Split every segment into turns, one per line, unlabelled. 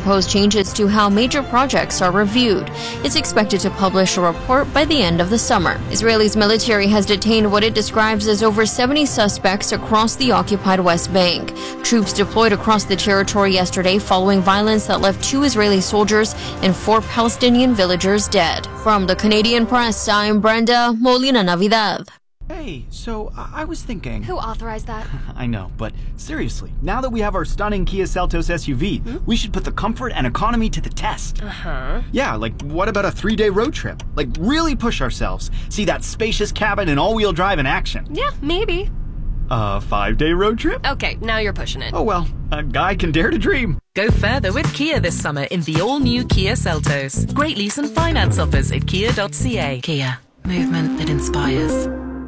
proposed changes to how major projects are reviewed. It's expected to publish a report by the end of the summer. Israel's military has detained what it describes as over 70 suspects across the occupied West Bank. Troops deployed across the territory yesterday following violence that left 2 Israeli soldiers and 4 Palestinian villagers dead. From the Canadian Press, I'm Brenda Molina Navidad.
Hey, so I was thinking...
Who authorized that?
I know, but seriously, now that we have our stunning Kia Seltos SUV, we should put the comfort and economy to the test. Yeah, like what about a 3-day road trip? Like really push ourselves. See that spacious cabin and all-wheel drive in action.
Yeah, maybe.
A 5-day road trip?
Okay, now you're pushing it.
Oh well, a guy can dare to dream.
Go further with Kia this summer in the all-new Kia Seltos. Great lease and finance offers at kia.ca. Kia, movement that inspires.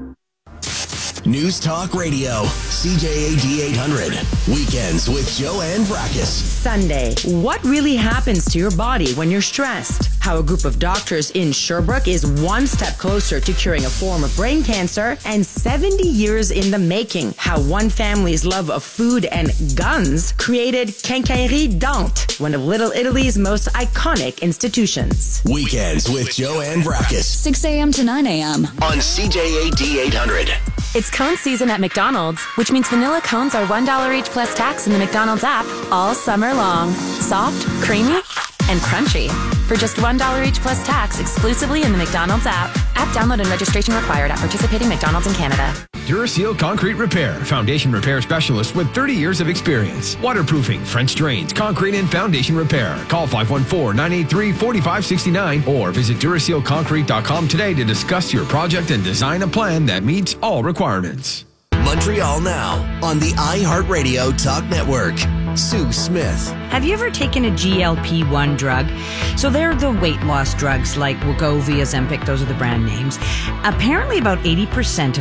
News Talk Radio, CJAD 800. Weekends with Joanne Vracus.
Sunday. What really happens to your body when you're stressed? How a group of doctors in Sherbrooke is one step closer to curing a form of brain cancer, and 70 years in the making. How one family's love of food and guns created Quincaillerie Dante, one of Little Italy's most iconic institutions.
Weekends with Joanne Vracus.
6 a.m. to 9 a.m.
on CJAD 800.
It's cone season at McDonald's, which means vanilla cones are $1 each plus tax in the McDonald's app all summer long. Soft, creamy, and crunchy. For just $1 each plus tax exclusively in the McDonald's app. App download and registration required at participating McDonald's in Canada.
Duraseal Concrete Repair, foundation repair specialist with 30 years of experience. Waterproofing, French drains, concrete and foundation repair. Call 514-983-4569 or visit DurasealConcrete.com today to discuss your project and design a plan that meets all requirements.
Montreal Now on the iHeartRadio Talk Network. Sue Smith.
Have you ever taken a GLP-1 drug? So they're the weight loss drugs like Wegovy, Ozempic, those are the brand names. Apparently about 8%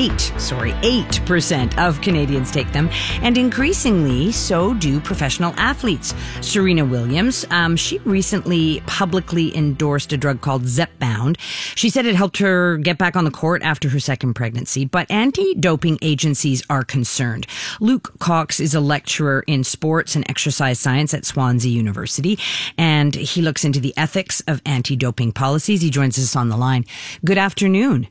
of Canadians take them, and increasingly so do professional athletes. Serena Williams, she recently publicly endorsed a drug called Zepbound. She said it helped her get back on the court after her second pregnancy, but anti-doping agencies are concerned. Luke Cox is a lecturer in sports and exercise science at Swansea University, and he looks into the ethics of anti-doping policies. He joins us on the line. Good afternoon.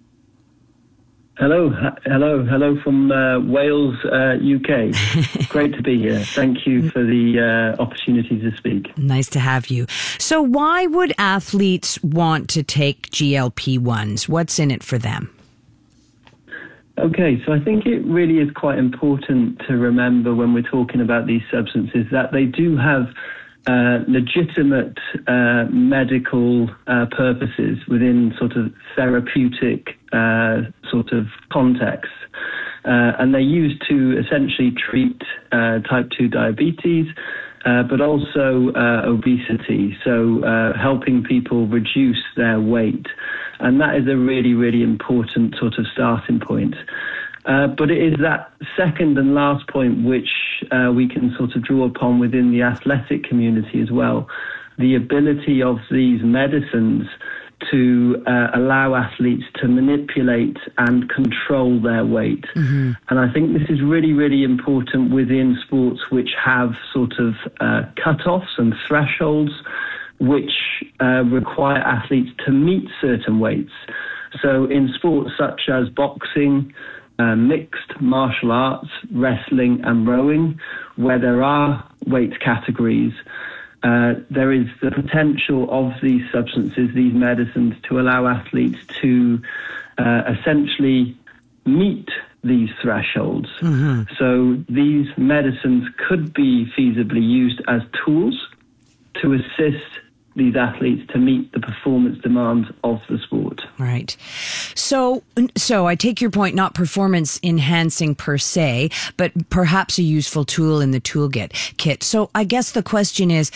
Hello from Wales, UK. Great to be here. Thank you for the opportunity to speak.
Nice to have you. So why would athletes want to take GLP-1s? What's in it for them?
Okay, so I think it really is quite important to remember when we're talking about these substances that they do have legitimate medical purposes within sort of therapeutic sort of contexts. And they're used to essentially treat type 2 diabetes, but also obesity, so helping people reduce their weight. And that is a really, really important sort of starting point. But it is that second and last point which we can sort of draw upon within the athletic community as well. The ability of these medicines to allow athletes to manipulate and control their weight. Mm-hmm. And I think this is really, really important within sports which have sort of cut-offs and thresholds which require athletes to meet certain weights. So in sports such as boxing, mixed martial arts, wrestling and rowing, where there are weight categories, there is the potential of these substances, these medicines, to allow athletes to essentially meet these thresholds. Mm-hmm. So these medicines could be feasibly used as tools to assist these athletes to meet the performance demands of the sport.
Right. So I take your point, not performance enhancing per se, but perhaps a useful tool in the toolkit. So I guess the question is,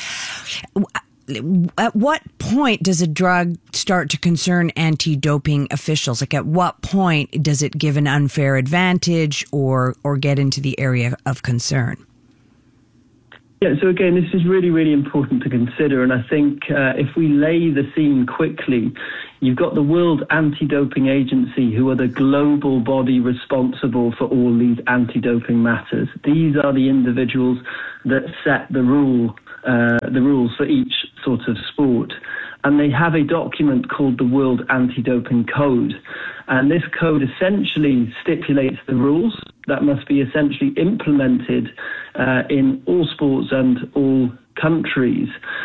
at what point does a drug start to concern anti-doping officials? Like, at what point does it give an unfair advantage or get into the area of concern?
Yeah, so again, this is really, really important to consider. And I think if we lay the scene quickly, you've got the World Anti-Doping Agency, who are the global body responsible for all these anti-doping matters. These are the individuals that set the rule the rules for each sort of sport. And they have a document called the World Anti-Doping Code. And this code essentially stipulates the rules that must be essentially implemented in all sports and all countries.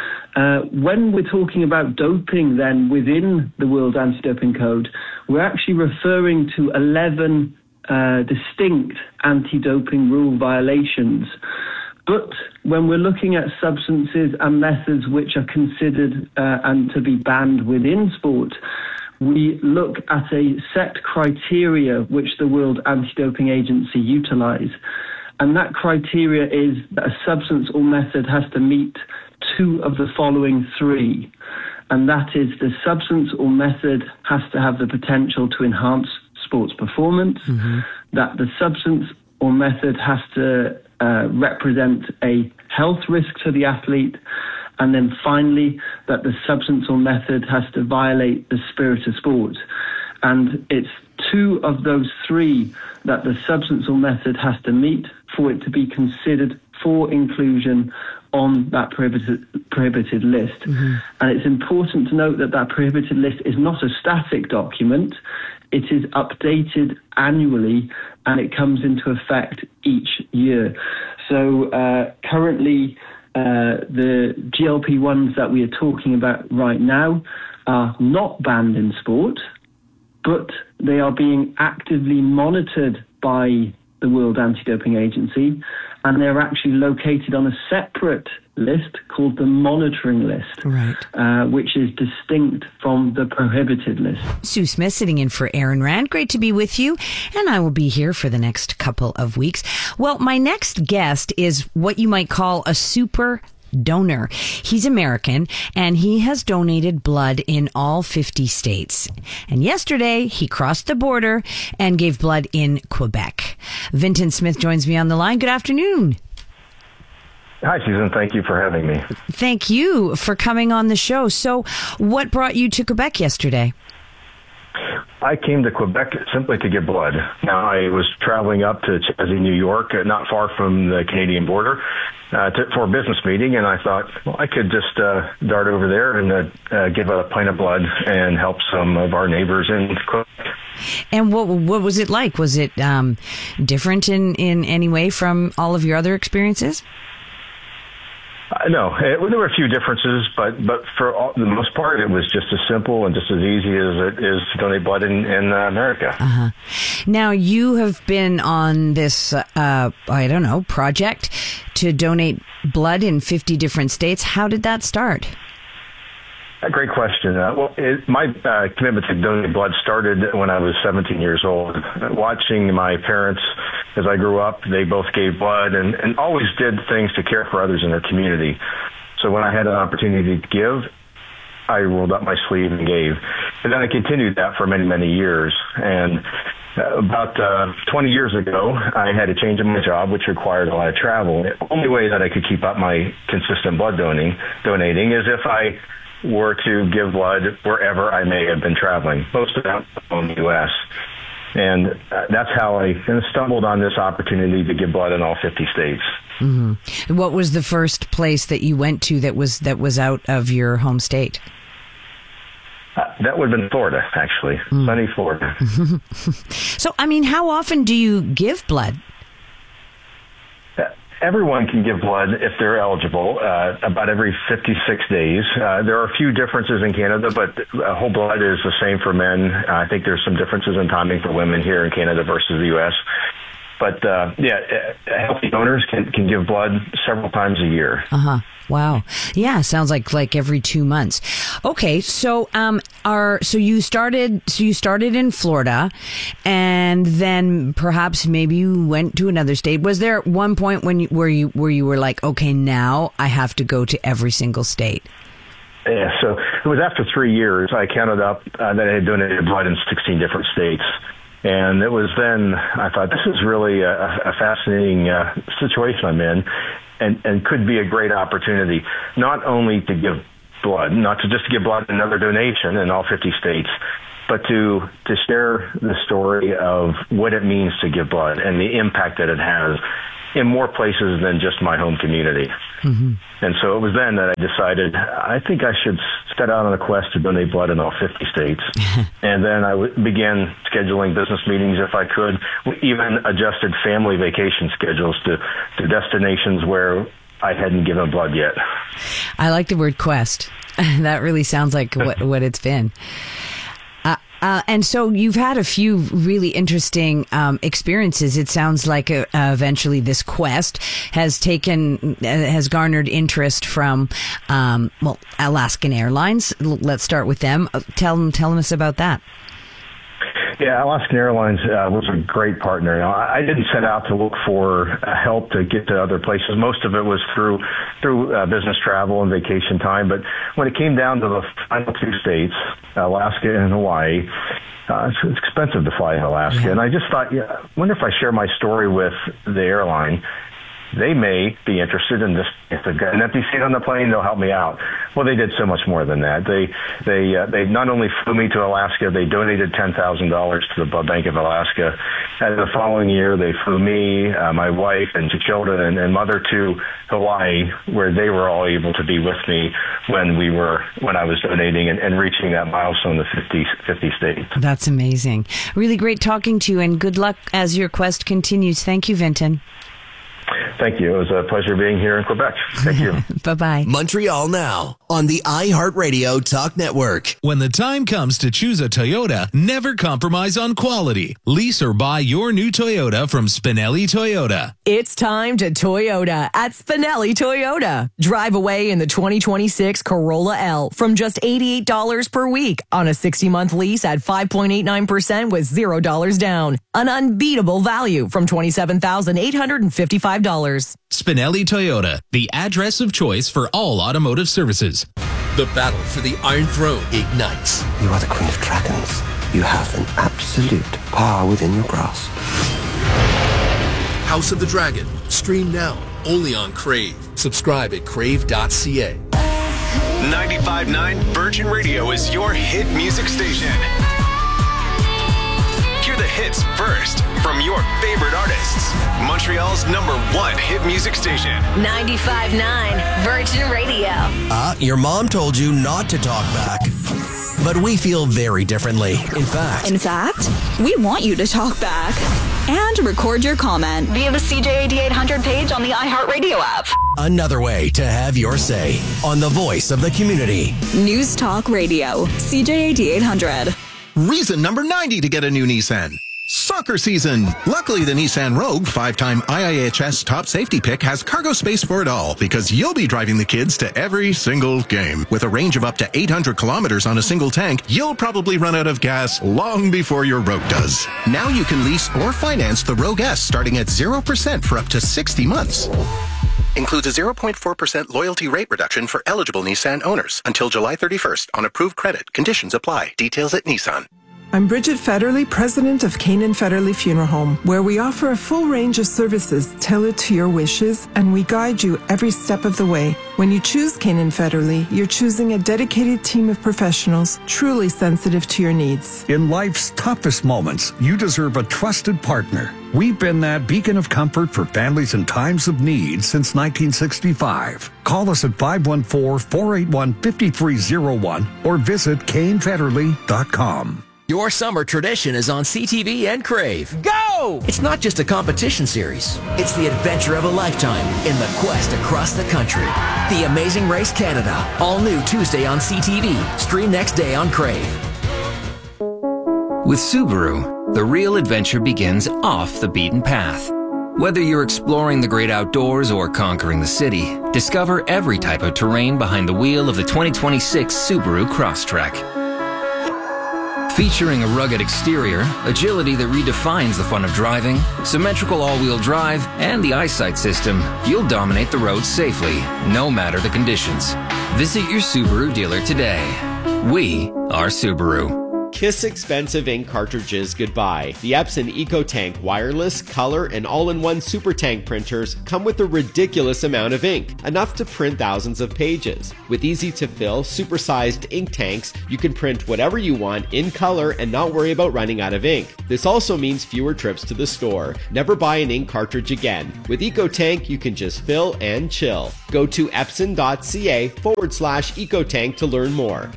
When we're talking about doping then within the World Anti-Doping Code, we're actually referring to 11 distinct anti-doping rule violations. But when we're looking at substances and methods which are considered and to be banned within sport, we look at a set criteria which the World Anti-Doping Agency utilize. And that criteria is that a substance or method has to meet two of the following three. And that is the substance or method has to have the potential to enhance sports performance, that the substance or method has to represent a health risk to the athlete, and then finally that the substance or method has to violate the spirit of sport. And it's two of those three that the substance or method has to meet for it to be considered for inclusion on that prohibited list. And it's important to note that that prohibited list is not a static document. It is updated annually and it comes into effect each year. So currently the GLP-1s that we are talking about right now are not banned in sport, but they are being actively monitored by the World Anti-Doping Agency, and they're actually located on a separate list called the monitoring list, which is distinct from the prohibited list.
Sue Smith sitting in for Aaron Rand. Great to be with you, and I will be here for the next couple of weeks. Well, my next guest is what you might call a super donor. He's American and he has donated blood in all 50 states. And yesterday he crossed the border and gave blood in Quebec. Vinton Smith joins me on the line. Good afternoon.
Hi, Susan. Thank you for having me.
Thank you for coming on the show. So what brought you to Quebec yesterday?
I came to Quebec simply to get blood. Now, I was traveling up to Chelsea, New York, not far from the Canadian border, for a business meeting, and I thought, well, I could just dart over there and give a pint of blood and help some of our neighbors in Quebec.
And what was it like? Was it different in any way from all of your other experiences?
No, there were a few differences, but for the most part, it was just as simple and just as easy as it is to donate blood in America.
Now, you have been on this, project to donate blood in 50 different states. How did that start?
A great question. My commitment to donate blood started when I was 17 years old. Watching my parents as I grew up, they both gave blood and always did things to care for others in their community. So when I had an opportunity to give, I rolled up my sleeve and gave. And then I continued that for many, many years. And about 20 years ago, I had a change in my job, which required a lot of travel. The only way that I could keep up my consistent blood donating is if I were to give blood wherever I may have been traveling, most of that in the U.S. And that's how I stumbled on this opportunity to give blood in all 50 states.
Mm-hmm. What was the first place that you went to that was out of your home state?
That would have been Florida, actually. Sunny Florida.
So, how often do you give blood?
Everyone can give blood if they're eligible, about every 56 days. There are a few differences in Canada, but whole blood is the same for men. I think there's some differences in timing for women here in Canada versus the U.S. But, healthy donors can give blood several times a year.
Wow. Yeah, sounds like every 2 months. Okay, so you started in Florida, and then perhaps maybe you went to another state. Was there one point where you were like, okay, now I have to go to every single state?
Yeah, so it was after 3 years I counted up that I had donated blood in 16 different states. And it was then I thought, this is really a fascinating situation I'm in, and could be a great opportunity, not only to give blood, not to just give blood another donation in all 50 states, but to share the story of what it means to give blood and the impact that it has. in more places than just my home community. Mm-hmm. And so it was then that I decided I think I should set out on a quest to donate blood in all 50 states. And then I began scheduling business meetings if I could, even adjusted family vacation schedules to destinations where I hadn't given blood yet.
I like the word quest. That really sounds like what it's been. And so you've had a few really interesting experiences. It sounds like eventually this quest has garnered interest from, Alaskan Airlines. Let's start with them. Tell us about that.
Yeah, Alaskan Airlines was a great partner. Now, I didn't set out to look for help to get to other places. Most of it was through business travel and vacation time. But when it came down to the final two states, Alaska and Hawaii, it's expensive to fly to Alaska. Mm-hmm. And I just thought, I wonder if I share my story with the airline. They may be interested in this. If they've got an empty seat on the plane, they'll help me out. Well, they did so much more than that. They not only flew me to Alaska, they donated $10,000 to the Blood Bank of Alaska. And the following year, they flew me, my wife, and two children and mother to Hawaii, where they were all able to be with me when I was donating and reaching that milestone of 50 states. That's
amazing. Really great talking to you, and good luck as your quest continues. Thank you, Vinton.
Thank you. It was a pleasure being here in Quebec. Thank you.
Bye-bye.
Montreal Now on the iHeartRadio Talk Network.
When the time comes to choose a Toyota, never compromise on quality. Lease or buy your new Toyota from Spinelli Toyota.
It's time to Toyota at Spinelli Toyota. Drive away in the 2026 Corolla L from just $88 per week on a 60-month lease at 5.89% with $0 down. An unbeatable value from $27,855.
Spinelli Toyota, the address of choice for all automotive services.
The battle for the Iron Throne ignites.
You are the Queen of Dragons. You have an absolute power within your grasp.
House of the Dragon. Stream now, only on Crave. Subscribe at crave.ca.
95.9 Virgin Radio is your hit music station. Hear the hits first from your favorite artists. Montreal's #1 hit music station.
95.9 Virgin Radio.
Your mom told you not to talk back. But we feel very differently. In fact,
we want you to talk back and record your comment via the CJAD 800 page on the iHeartRadio app.
Another way to have your say on the voice of the community.
News Talk Radio, CJAD 800.
Reason number 90 to get a new Nissan. Soccer season. Luckily, the Nissan Rogue, 5-time IIHS top safety pick, has cargo space for it all because you'll be driving the kids to every single game. With a range of up to 800 kilometers on a single tank, you'll probably run out of gas long before your Rogue does. Now you can lease or finance the Rogue S starting at 0% for up to 60 months. Includes a 0.4% loyalty rate reduction for eligible Nissan owners until July 31st on approved credit. Conditions apply. Details at Nissan.
I'm Bridget Federley, president of Canaan Federley Funeral Home, where we offer a full range of services tailored to your wishes, and we guide you every step of the way. When you choose Canaan Federley, you're choosing a dedicated team of professionals truly sensitive to your needs.
In life's toughest moments, you deserve a trusted partner. We've been that beacon of comfort for families in times of need since 1965. Call us at 514-481-5301 or visit CainFederley.com.
Your summer tradition is on CTV and Crave. Go! It's not just a competition series. It's the adventure of a lifetime in the quest across the country. The Amazing Race Canada. All new Tuesday on CTV. Stream next day on Crave.
With Subaru, the real adventure begins off the beaten path. Whether you're exploring the great outdoors or conquering the city, discover every type of terrain behind the wheel of the 2026 Subaru Crosstrek. Featuring a rugged exterior, agility that redefines the fun of driving, symmetrical all-wheel drive, and the eyesight system, you'll dominate the roads safely, no matter the conditions. Visit your Subaru dealer today. We are Subaru.
Kiss expensive ink cartridges goodbye. The Epson EcoTank wireless, color, and all-in-one Super Tank printers come with a ridiculous amount of ink, enough to print thousands of pages. With easy-to-fill, super-sized ink tanks, you can print whatever you want in color and not worry about running out of ink. This also means fewer trips to the store. Never buy an ink cartridge again. With EcoTank, you can just fill and chill. Go to epson.ca/EcoTank to learn more.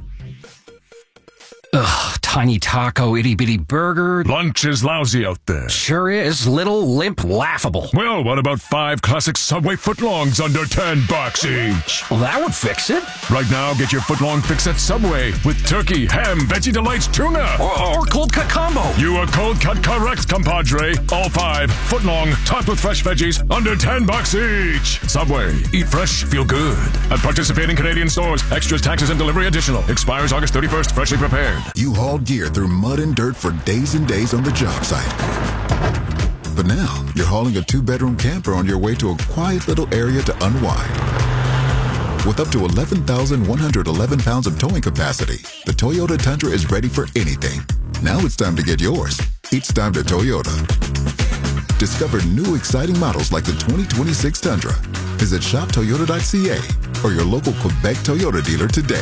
Ugh, tiny taco, itty-bitty burger.
Lunch is lousy out there.
Sure is. Little, limp, laughable.
Well, what about 5 classic Subway footlongs under $10 each?
Well, that would fix it.
Right now, get your footlong fix at Subway with turkey, ham, Veggie Delights, tuna.
Or cold cut combo.
You are cold cut correct, compadre. All 5 footlong, topped with fresh veggies, under $10 each. Subway. Eat fresh, feel good. At participating Canadian stores. Extras, taxes, and delivery additional. Expires August 31st. Freshly prepared.
You hauled gear through mud and dirt for days and days on the job site. But now, you're hauling a 2-bedroom camper on your way to a quiet little area to unwind. With up to 11,111 pounds of towing capacity, the Toyota Tundra is ready for anything. Now it's time to get yours. It's time to Toyota. Discover new exciting models like the 2026 Tundra. Visit shoptoyota.ca or your local Quebec Toyota dealer today.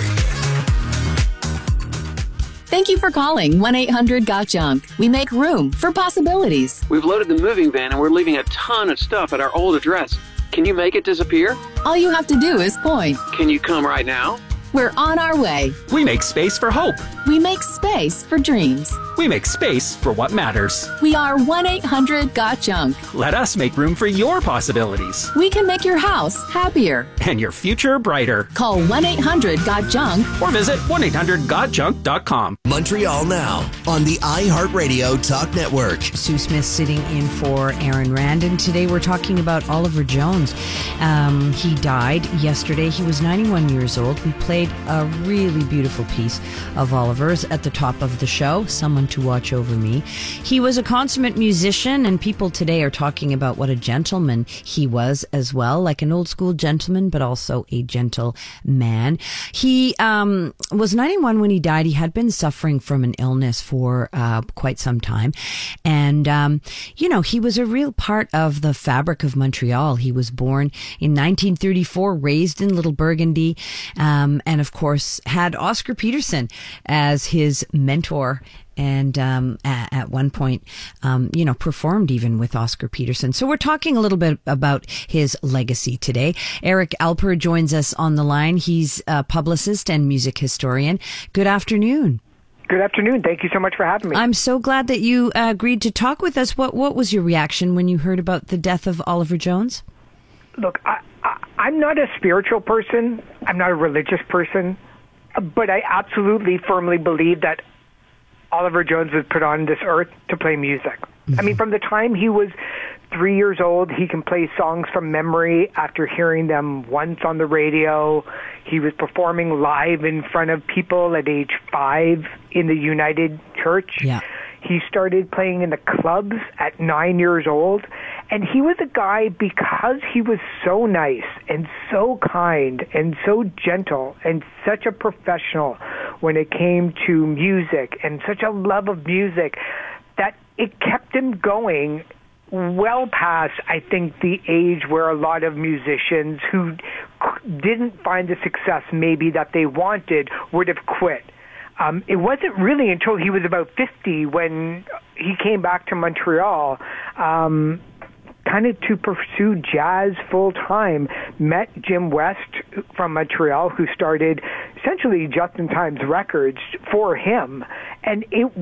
Thank you for calling 1-800-GOT-JUNK. We make room for possibilities.
We've loaded the moving van and we're leaving a ton of stuff at our old address. Can you make it disappear?
All you have to do is point.
Can you come right now?
We're on our way.
We make space for hope.
We make space for dreams.
We make space for what matters.
We are 1-800-GOT-JUNK.
Let us make room for your possibilities.
We can make your house happier.
And your future brighter.
Call 1-800-GOT-JUNK.
Or visit 1-800-GOT-JUNK.com.
Montreal Now on the iHeartRadio Talk Network.
Sue Smith sitting in for Aaron Randon. Today we're talking about Oliver Jones. He died yesterday. He was 91 years old. We played a really beautiful piece of Oliver's at the top of the show, Someone to Watch Over Me. He was a consummate musician, and people today are talking about what a gentleman he was as well, like an old school gentleman, but also a gentle man. He was 91 when he died. He had been suffering from an illness for quite some time. And, he was a real part of the fabric of Montreal. He was born in 1934, raised in Little Burgundy, and of course had Oscar Peterson as his mentor. And at one point, performed even with Oscar Peterson. So we're talking a little bit about his legacy today. Eric Alper joins us on the line. He's a publicist and music historian. Good afternoon.
Good afternoon. Thank you so much for having me.
I'm so glad that you agreed to talk with us. What was your reaction when you heard about the death of Oliver Jones?
Look, I'm not a spiritual person. I'm not a religious person. But I absolutely firmly believe that Oliver Jones was put on this earth to play music. I mean, from the time he was 3 years old, he can play songs from memory after hearing them once on the radio. He was performing live in front of people at age 5 in the United Church.
Yeah.
He started playing in the clubs at 9 years old. And he was a guy, because he was so nice and so kind and so gentle and such a professional when it came to music and such a love of music, that it kept him going well past, I think, the age where a lot of musicians who didn't find the success maybe that they wanted would have quit. It wasn't really until he was about 50 when he came back to Montreal, kind of to pursue jazz full time, met Jim West from Montreal, who started essentially Just in Time's records for him. And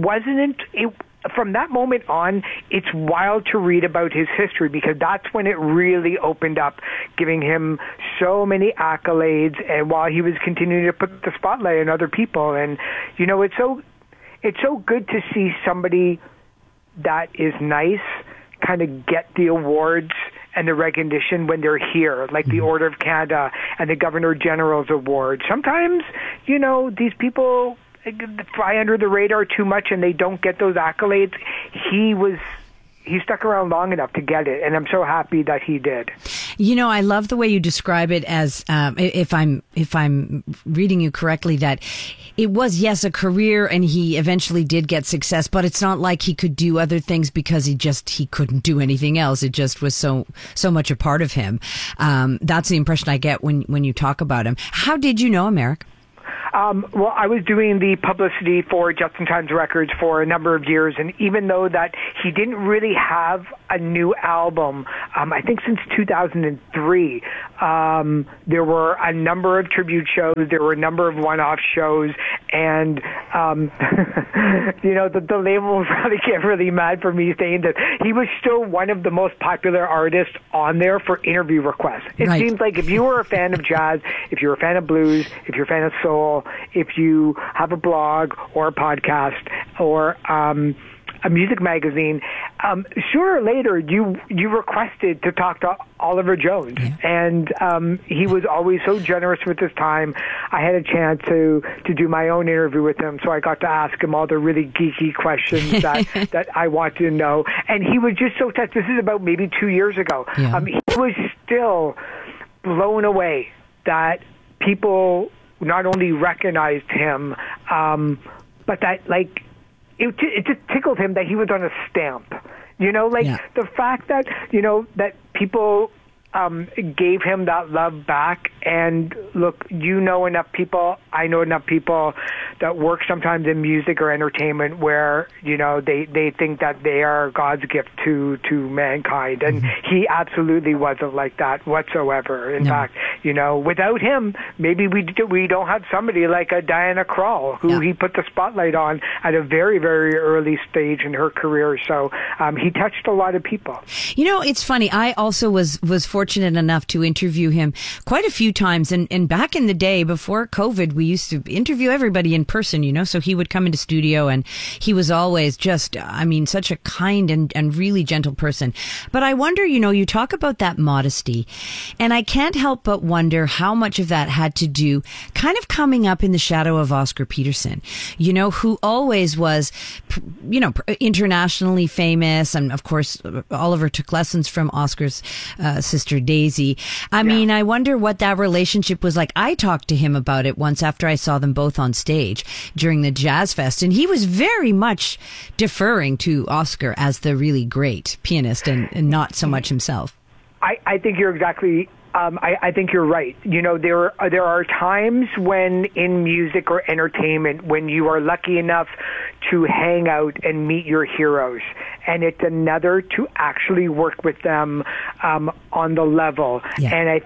from that moment on, it's wild to read about his history, because that's when it really opened up, giving him so many accolades, and while he was continuing to put the spotlight on other people. And, it's so good to see somebody that is nice kind of get the awards and the recognition when they're here, like the Order of Canada and the Governor General's Award. Sometimes, these people fly under the radar too much and they don't get those accolades. He was he stuck around long enough to get it, and I'm so happy that he did.
You know, I love the way you describe it as, if I'm reading you correctly, that it was, yes, a career, and he eventually did get success, but it's not like he could do other things because he couldn't do anything else. It just was so much a part of him. That's the impression I get when you talk about him. How did you know him, Eric?
Well, I was doing the publicity for Just in Time's Records for a number of years, and even though that he didn't really have a new album, I think since 2003, there were a number of tribute shows, there were a number of one-off shows, and, the label probably get really mad for me saying that he was still one of the most popular artists on there for interview requests. It seems like if you were a fan of jazz, if you're a fan of blues, if you're a fan of soul, if you have a blog or a podcast or a music magazine, sooner or later you requested to talk to Oliver Jones. Yeah. And he was always so generous with his time. I had a chance to do my own interview with him, so I got to ask him all the really geeky questions that I wanted to know. And he was just so touched. This is about maybe 2 years ago. Yeah. He was still blown away that people not only recognized him, but that, it just tickled him that he was on a stamp. The fact that, that people gave him that love back. And look, enough people, I know enough people that work sometimes in music or entertainment where, they think that they are God's gift to mankind. And he absolutely wasn't like that whatsoever. In fact, without him, maybe we don't have somebody like a Diana Krall, who he put the spotlight on at a very, very early stage in her career. So he touched a lot of people.
It's funny. I also was fortunate enough to interview him quite a few times. And back in the day, before COVID, we used to interview everybody in person, so he would come into studio and he was always just, such a kind and really gentle person. But I wonder, you talk about that modesty, and I can't help but wonder how much of that had to do kind of coming up in the shadow of Oscar Peterson, who always was, internationally famous. And of course, Oliver took lessons from Oscar's sister Daisy. I wonder what that relationship was like. I talked to him about it once after I saw them both on stage during the Jazz Fest, and he was very much deferring to Oscar as the really great pianist and not so much himself.
I think you're exactly I think you're right. There are times when in music or entertainment when you are lucky enough to hang out and meet your heroes, and it's another to actually work with them on the level. Yeah. And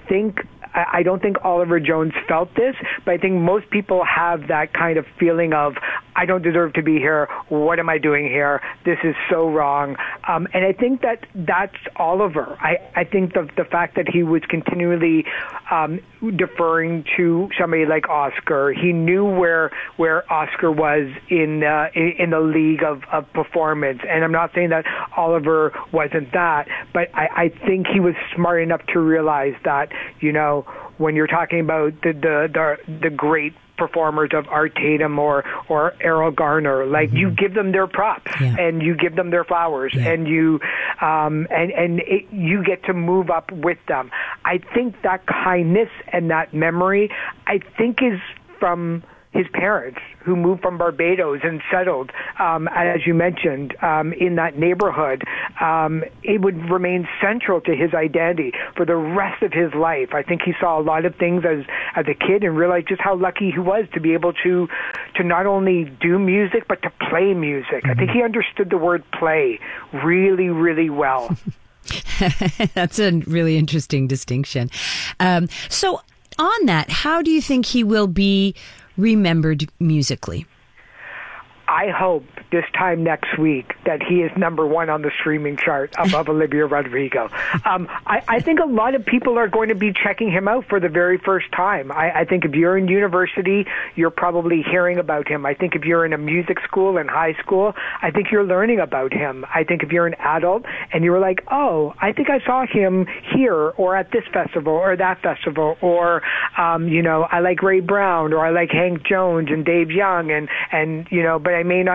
I don't think Oliver Jones felt this, but I think most people have that kind of feeling of, I don't deserve to be here. What am I doing here? This is so wrong. And I think that's Oliver. I think the fact that he was continually deferring to somebody like Oscar, he knew where Oscar was in the league of performance. And I'm not saying that Oliver wasn't that, but I think he was smart enough to realize that, when you're talking about the great performers of Art Tatum or Errol Garner, you give them their props and you give them their flowers and you you get to move up with them. I think that kindness and that memory, I think, is from his parents, who moved from Barbados and settled, as you mentioned, in that neighborhood. It would remain central to his identity for the rest of his life. I think he saw a lot of things as a kid and realized just how lucky he was to be able to not only do music, but to play music. I think he understood the word play really, really well.
That's a really interesting distinction. So on that, how do you think he will be remembered musically?
I hope this time next week that he is number one on the streaming chart above Olivia Rodrigo. I think a lot of people are going to be checking him out for the very first time. I think if you're in university, you're probably hearing about him. I think if you're in a music school in high school, I think you're learning about him. I think if you're an adult and you were like, oh, I think I saw him here or at this festival or that festival, or, I like Ray Brown, or I like Hank Jones and Dave Young, and but I may not know him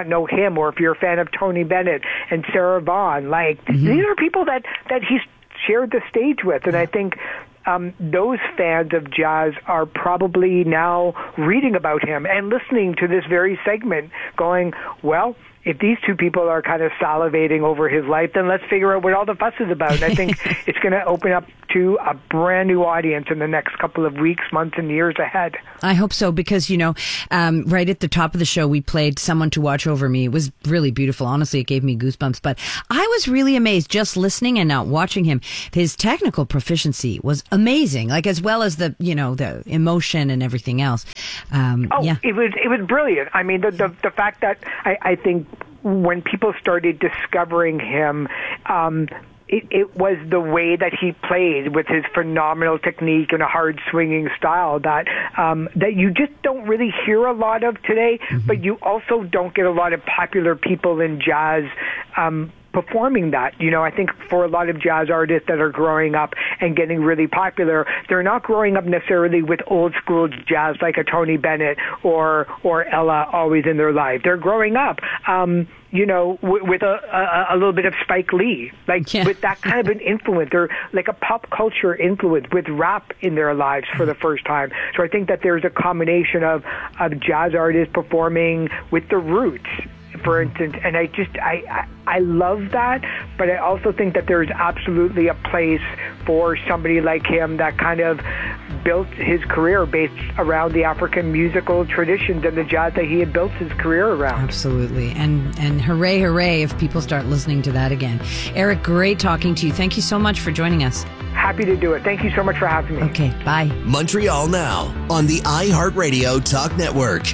him, or if you're a fan of Tony Bennett and Sarah Vaughan, like these are people that he's shared the stage with, and I think those fans of jazz are probably now reading about him and listening to this very segment going, well, if these two people are kind of salivating over his life, then let's figure out what all the fuss is about. And I think it's going to open up to a brand new audience in the next couple of weeks, months, and years ahead.
I hope so, because, right at the top of the show, we played Someone to Watch Over Me. It was really beautiful. Honestly, it gave me goosebumps. But I was really amazed just listening and now watching him. His technical proficiency was amazing, like as well as the emotion and everything else.
It was brilliant. I mean, the fact that I think when people started discovering him, it was the way that he played with his phenomenal technique and a hard swinging style that you just don't really hear a lot of today, but you also don't get a lot of popular people in jazz performing that. I think for a lot of jazz artists that are growing up and getting really popular, they're not growing up necessarily with old school jazz like a Tony Bennett or Ella always in their life. They're growing up with a little bit of Spike Lee, with that kind of an influence. They're like a pop culture influence with rap in their lives for the first time. So I think that there's a combination of jazz artists performing with the roots, for instance, and I love that, but I also think that there's absolutely a place for somebody like him that kind of built his career based around the African musical traditions and the jazz that he had built his career around.
Absolutely. And hooray if people start listening to that again. Eric, great talking to you. Thank you so much for joining us.
Happy to do it. Thank you so much for having me.
Okay, bye.
Montreal Now on the iHeartRadio Talk Network.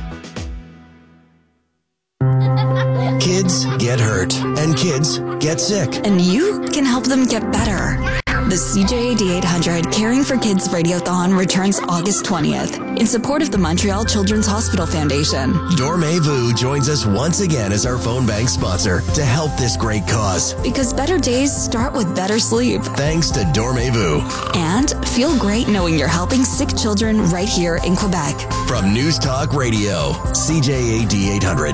Kids get hurt and kids get sick.
And you can help them get better. The CJAD 800 Caring for Kids Radiothon returns August 20th in support of the Montreal Children's Hospital Foundation.
Dormevu joins us once again as our phone bank sponsor to help this great cause.
Because better days start with better sleep.
Thanks to Dormevu.
And feel great knowing you're helping sick children right here in Quebec.
From News Talk Radio, CJAD 800.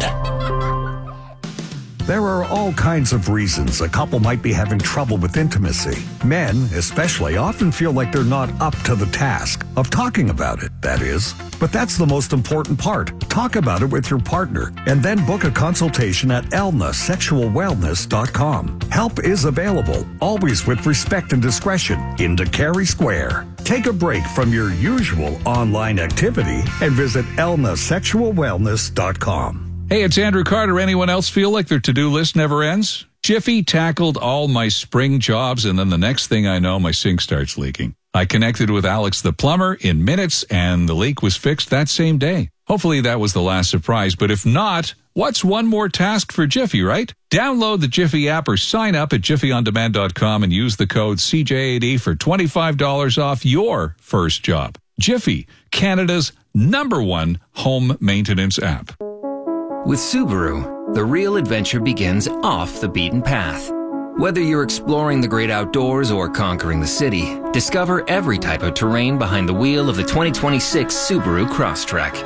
There are all kinds of reasons a couple might be having trouble with intimacy. Men, especially, often feel like they're not up to the task of talking about it, that is. But that's the most important part. Talk about it with your partner and then book a consultation at elnasexualwellness.com. Help is available, always with respect and discretion, in Carey Square. Take a break from your usual online activity and visit elnasexualwellness.com.
Hey, it's Andrew Carter. Anyone else feel like their to-do list never ends? Jiffy tackled all my spring jobs, and then the next thing I know, my sink starts leaking. I connected with Alex the plumber in minutes, and the leak was fixed that same day. Hopefully that was the last surprise, but if not, what's one more task for Jiffy, right? Download the Jiffy app or sign up at jiffyondemand.com and use the code CJAD for $25 off your first job. Jiffy, Canada's #1 home maintenance app.
With Subaru, the real adventure begins off the beaten path. Whether you're exploring the great outdoors or conquering the city, discover every type of terrain behind the wheel of the 2026 Subaru Crosstrek.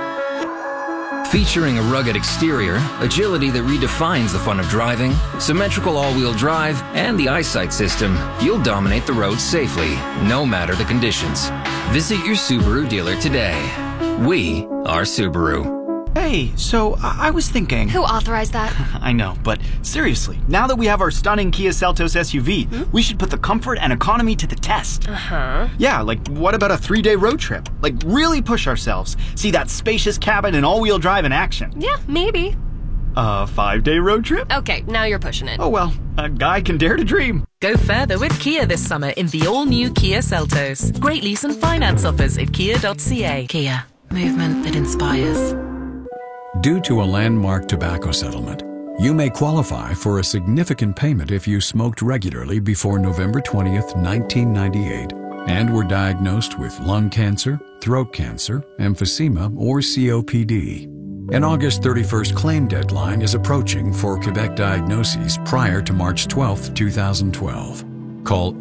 Featuring a rugged exterior, agility that redefines the fun of driving, symmetrical all-wheel drive, and the eyesight system, you'll dominate the roads safely, no matter the conditions. Visit your Subaru dealer today. We are Subaru.
Hey, so I was thinking...
Who authorized that?
I know, but seriously, now that we have our stunning Kia Seltos SUV, we should put the comfort and economy to the test.
Uh-huh.
Yeah, like what about a 3-day road trip? Like really push ourselves. See that spacious cabin and all-wheel drive in action.
Yeah, maybe.
A 5-day road trip?
Okay, now you're pushing it.
Oh well, a guy can dare to dream.
Go further with Kia this summer in the all-new Kia Seltos. Great lease and finance offers at kia.ca.
Kia, movement that inspires.
Due to a landmark tobacco settlement, you may qualify for a significant payment if you smoked regularly before November 20th, 1998, and were diagnosed with lung cancer, throat cancer, emphysema, or COPD. An August 31st claim deadline is approaching for Quebec diagnoses prior to March 12, 2012. Call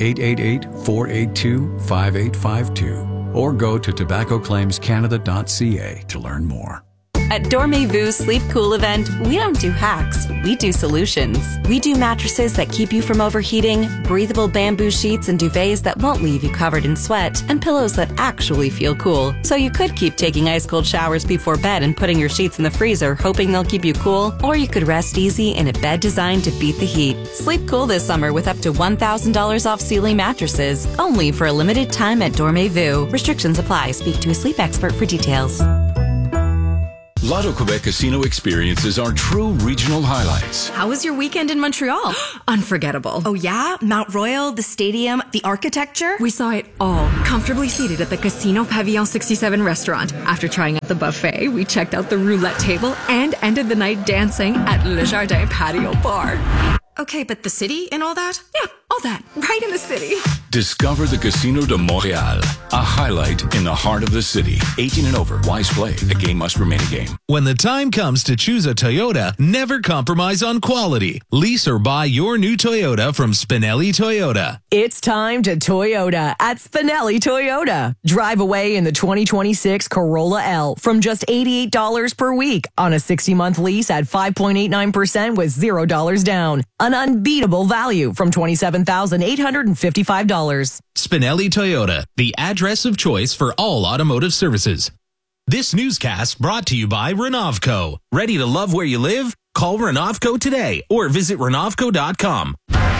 888-482-5852 or go to tobaccoclaimscanada.ca to learn more.
At Dormez-vous Sleep Cool event, we don't do hacks, we do solutions. We do mattresses that keep you from overheating, breathable bamboo sheets and duvets that won't leave you covered in sweat, and pillows that actually feel cool. So you could keep taking ice-cold showers before bed and putting your sheets in the freezer, hoping they'll keep you cool, or you could rest easy in a bed designed to beat the heat. Sleep cool this summer with up to $1,000 off Sealy mattresses, only for a limited time at Dormez-vous. Restrictions apply. Speak to a sleep expert for details.
Lotto Quebec casino experiences are true regional highlights.
How was your weekend in Montreal? Unforgettable. Oh yeah? Mount Royal, the stadium, the architecture? We saw it all, comfortably seated at the Casino Pavillon 67 restaurant. After trying out the buffet, we checked out the roulette table and ended the night dancing at Le Jardin Patio Bar. Okay, but the city and all that? Yeah, all that. Right in the city.
Discover the Casino de Montréal, a highlight in the heart of the city. 18 and over. Wise play. The game must remain a game.
When the time comes to choose a Toyota, never compromise on quality. Lease or buy your new Toyota from Spinelli Toyota.
It's time to Toyota at Spinelli Toyota. Drive away in the 2026 Corolla L from just $88 per week on a 60-month lease at 5.89% with $0 down. An unbeatable value from $27,855.
Spinelli Toyota, the address of choice for all automotive services. This newscast brought to you by Renovco. Ready to love where you live? Call Renovco today or visit Renovco.com.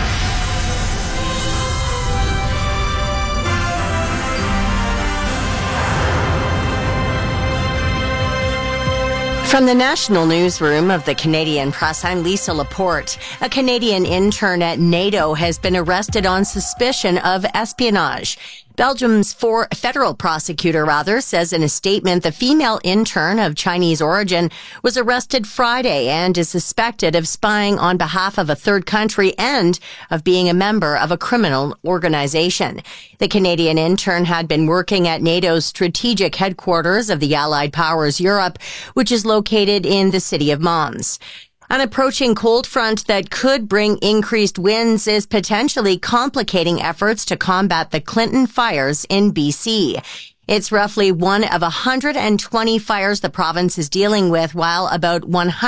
From the National Newsroom of the Canadian Press, I'm Lisa Laporte. A Canadian intern at NATO has been arrested on suspicion of espionage. Belgium's federal prosecutor says in a statement the female intern of Chinese origin was arrested Friday and is suspected of spying on behalf of a third country and of being a member of a criminal organization. The Canadian intern had been working at NATO's strategic headquarters of the Allied Powers Europe, which is located in the city of Mons. An approaching cold front that could bring increased winds is potentially complicating efforts to combat the Clinton fires in BC. It's roughly one of 120 fires the province is dealing with, while about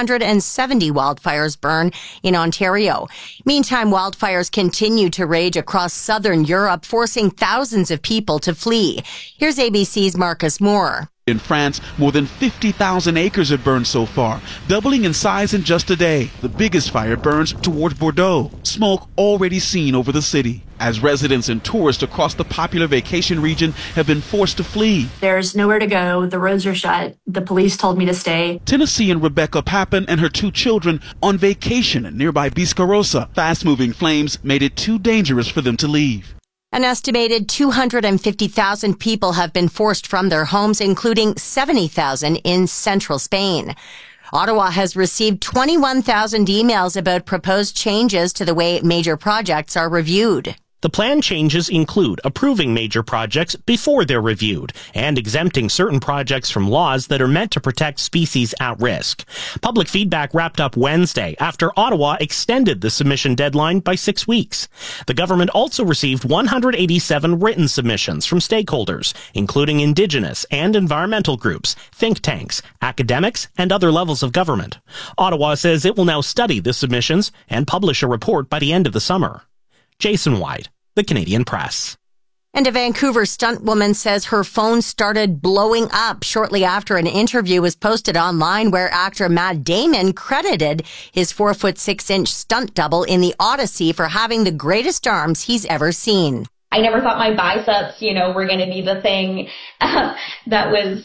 170 wildfires burn in Ontario. Meantime, wildfires continue to rage across southern Europe, forcing thousands of people to flee. Here's ABC's Marcus Moore.
In France, more than 50,000 acres have burned so far, doubling in size in just a day. The biggest fire burns towards Bordeaux. Smoke already seen over the city, as residents and tourists across the popular vacation region have been forced to flee.
There's nowhere to go. The roads are shut. The police told me to stay.
Tennessean Rebecca Papin and her 2 children on vacation in nearby Biscarrosa. Fast-moving flames made it too dangerous for them to leave.
An estimated 250,000 people have been forced from their homes, including 70,000 in central Spain. Ottawa has received 21,000 emails about proposed changes to the way major projects are reviewed.
The planned changes include approving major projects before they're reviewed and exempting certain projects from laws that are meant to protect species at risk. Public feedback wrapped up Wednesday after Ottawa extended the submission deadline by 6 weeks. The government also received 187 written submissions from stakeholders, including Indigenous and environmental groups, think tanks, academics, and other levels of government. Ottawa says it will now study the submissions and publish a report by the end of the summer. Jason White, The Canadian Press.
And a Vancouver stunt woman says her phone started blowing up shortly after an interview was posted online where actor Matt Damon credited his 4'6" stunt double in the Odyssey for having the greatest arms he's ever seen.
I never thought my biceps, were going to be the thing that was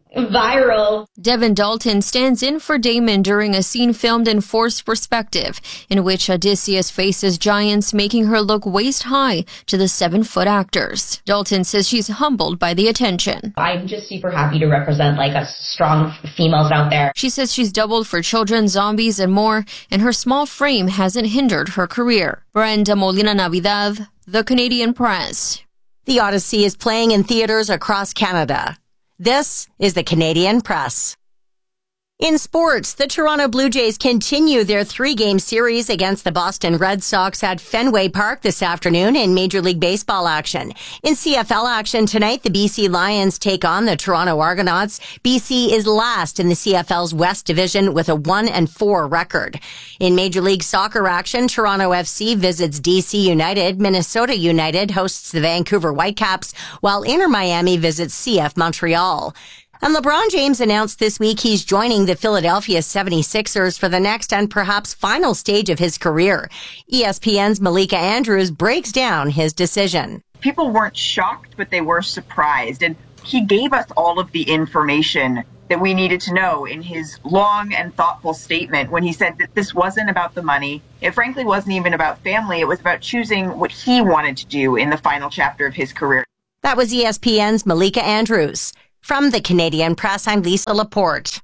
viral.
Devin Dalton stands in for Damon during a scene filmed in forced perspective, in which Odysseus faces giants, making her look waist-high to the 7-foot actors. Dalton says she's humbled by the attention.
I'm just super happy to represent us strong females out there.
She says she's doubled for children, zombies, and more, and her small frame hasn't hindered her career. Brenda Molina Navidad, The Canadian Press.
The Odyssey is playing in theaters across Canada. This is the Canadian Press.
In sports, the Toronto Blue Jays continue their 3-game series against the Boston Red Sox at Fenway Park this afternoon in Major League Baseball action. In CFL action tonight, the BC Lions take on the Toronto Argonauts. BC is last in the CFL's West Division with a 1-4 record. In Major League Soccer action, Toronto FC visits DC United. Minnesota United hosts the Vancouver Whitecaps, while Inter Miami visits CF Montreal. And LeBron James announced this week he's joining the Philadelphia 76ers for the next and perhaps final stage of his career. ESPN's Malika Andrews breaks down his decision.
People weren't shocked, but they were surprised. And he gave us all of the information that we needed to know in his long and thoughtful statement when he said that this wasn't about the money. It frankly wasn't even about family. It was about choosing what he wanted to do in the final chapter of his career.
That was ESPN's Malika Andrews. From the Canadian Press, I'm Lisa Laporte.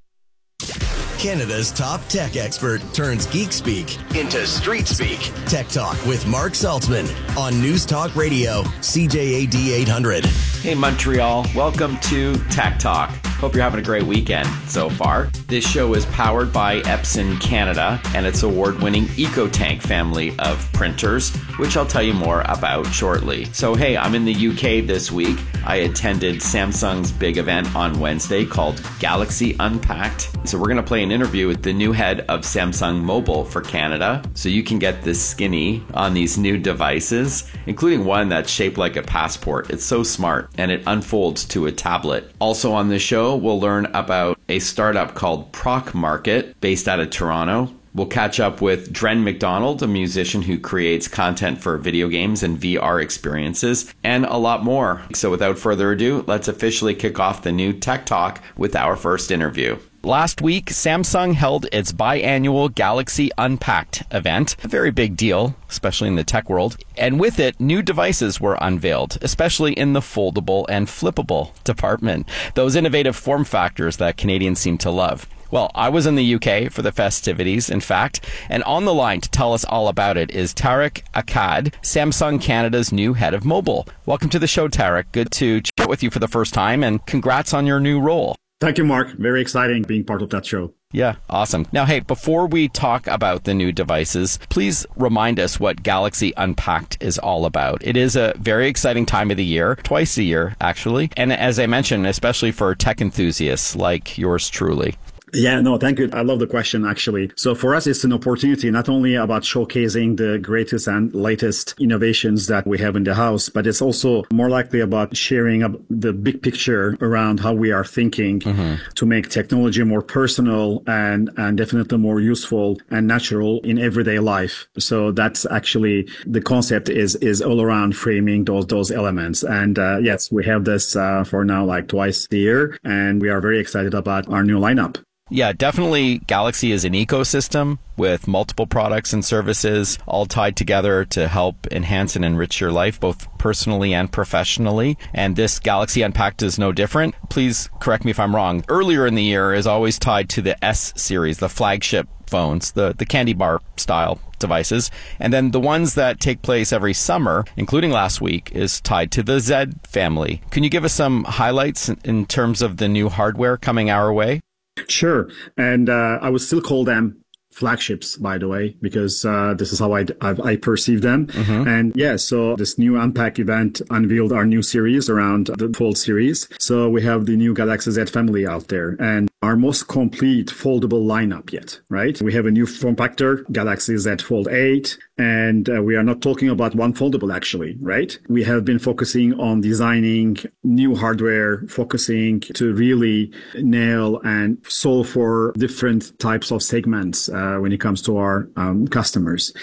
Canada's top tech expert turns geek speak into street speak. Tech Talk with Mark Saltzman on News Talk Radio, CJAD 800.
Hey Montreal, welcome to Tech Talk. Hope you're having a great weekend so far. This show is powered by Epson Canada and its award-winning EcoTank family of printers, which I'll tell you more about shortly. So hey, I'm in the UK this week. I attended Samsung's big event on Wednesday called Galaxy Unpacked. So we're going to play an interview with the new head of Samsung Mobile for Canada, so you can get this skinny on these new devices, including one that's shaped like a passport. It's so smart, and it unfolds to a tablet. Also on this show, we'll learn about a startup called Proc Market, based out of Toronto. We'll catch up with Dren McDonald, a musician who creates content for video games and VR experiences, and a lot more. So without further ado, let's officially kick off the new Tech Talk with our first interview. Last week, Samsung held its biannual Galaxy Unpacked event, a very big deal, especially in the tech world. And with it, new devices were unveiled, especially in the foldable and flippable department, those innovative form factors that Canadians seem to love. Well, I was in the UK for the festivities, in fact, and on the line to tell us all about it is Tarek Akkad, Samsung Canada's new head of mobile. Welcome to the show, Tarek. Good to chat with you for the first time, and congrats on your new role.
Thank you, Mark. Very exciting being part of that show.
Yeah, awesome. Now, hey, before we talk about the new devices, please remind us what Galaxy Unpacked is all about. It is a very exciting time of the year, twice a year, actually. And as I mentioned, especially for tech enthusiasts like yours truly.
Yeah, no, thank you. I love the question, actually. So for us, it's an opportunity not only about showcasing the greatest and latest innovations that we have in the house, but it's also more likely about sharing the big picture around how we are thinking to make technology more personal and definitely more useful and natural in everyday life. So that's actually the concept is all around framing those elements. And yes, we have this for now like twice a year, and we are very excited about our new lineup.
Yeah, definitely Galaxy is an ecosystem with multiple products and services all tied together to help enhance and enrich your life, both personally and professionally. And this Galaxy Unpacked is no different. Please correct me if I'm wrong. Earlier in the year is always tied to the S series, the flagship phones, the candy bar style devices. And then the ones that take place every summer, including last week, is tied to the Z family. Can you give us some highlights in terms of the new hardware coming our way?
Sure. And I would still call them flagships, by the way, because this is how I perceive them. And yeah, so this new Unpack event unveiled our new series around the Fold series. So we have the new Galaxy Z family out there and our most complete foldable lineup yet, right? We have a new form factor, Galaxy Z Fold 8, and we are not talking about one foldable actually, right? We have been focusing on designing new hardware, focusing to really nail and solve for different types of segments when it comes to our customers.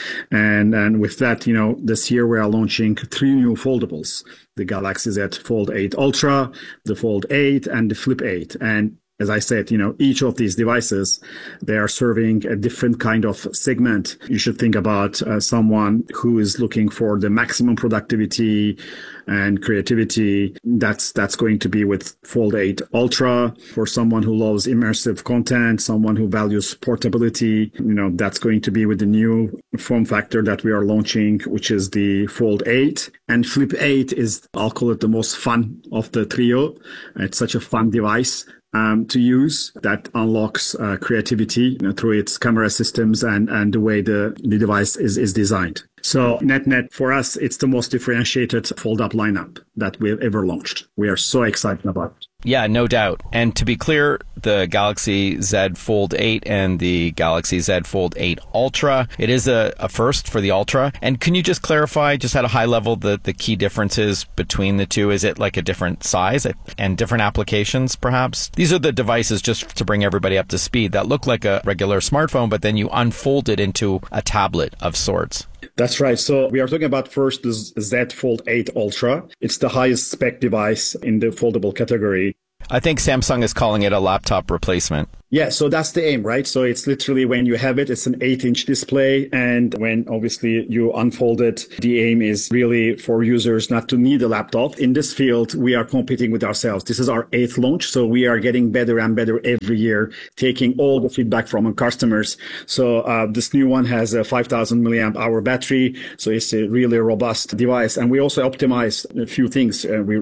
And with that, you know, this year we are launching 3 new foldables, the Galaxy Z Fold 8 Ultra, the Fold 8, and the Flip 8. And as I said, you know, each of these devices, they are serving a different kind of segment. You should think about someone who is looking for the maximum productivity and creativity. That's going to be with Fold 8 Ultra. For someone who loves immersive content, someone who values portability, you know, that's going to be with the new form factor that we are launching, which is the Fold 8. And Flip 8 is, I'll call it the most fun of the trio. It's such a fun device to use that unlocks creativity through its camera systems and the way the device is designed. So net for us, it's the most differentiated fold-up lineup that we've ever launched. We are so excited about it.
Yeah, no doubt. And to be clear, the Galaxy Z Fold 8 and the Galaxy Z Fold 8 Ultra, it is a first for the Ultra. And can you just clarify, just at a high level, the key differences between the two? Is it like a different size and different applications, perhaps? These are the devices, just to bring everybody up to speed, that look like a regular smartphone, but then you unfold it into a tablet of sorts.
That's right. So we are talking about first the Z Fold 8 Ultra. It's the highest spec device in the foldable category.
I think Samsung is calling it a laptop replacement.
Yeah, so that's the aim, right? So it's literally when you have it, it's an 8-inch display. And when obviously you unfold it, the aim is really for users not to need a laptop. In this field, we are competing with ourselves. This is our 8th launch. So we are getting better and better every year, taking all the feedback from our customers. So this new one has a 5,000 milliamp hour battery. So it's a really robust device. And we also optimized a few things.